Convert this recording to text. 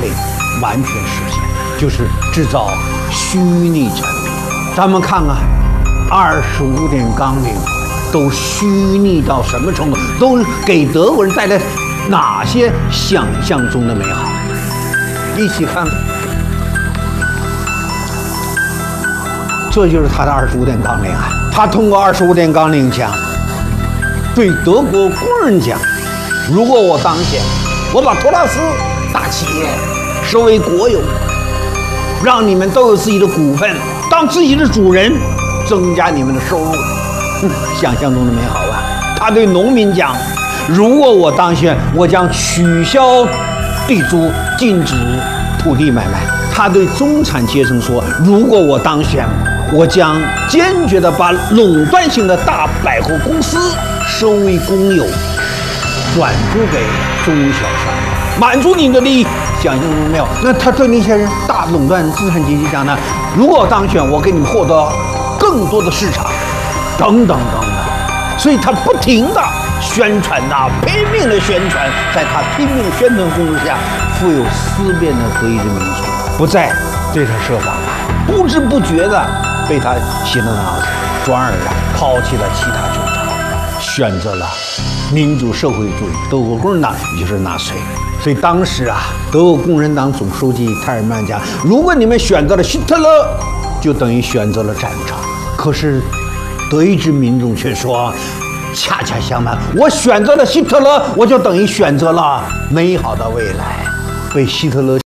可以完全实现，就是制造虚拟产品。咱们看看25点纲领都虚拟到什么程度，都给德国人带来哪些想象中的美好？一起看看。这就是他的25点纲领啊！他通过25点纲领讲，对德国工人讲：如果我当选，我把托拉斯大企业收为国有，让你们都有自己的股份，当自己的主人，增加你们的收入。想象中的美好吧？他对农民讲：如果我当选，我将取消地租，禁止土地买卖。他对中产阶层说：如果我当选，我将坚决地把垄断性的大百货公司收为公有，转租给中小商，满足你的利益。想象中没有？那他对那些人大垄断资产阶级讲呢？如果我当选，我给你们获得更多的市场，等等等等。所以他不停地宣传呐，拼命的宣传，在他拼命宣传攻势下，富有思辨的德意志民族不再对他设防了，不知不觉地被他洗了脑子，转而抛弃了其他主张，选择了民主社会主义德国共产党，也就是纳粹。所以当时啊，德国共产党总书记泰尔曼讲：如果你们选择了希特勒，就等于选择了战场。可是德意志民众却说，恰恰相反，我选择了希特勒，我就等于选择了美好的未来。被希特勒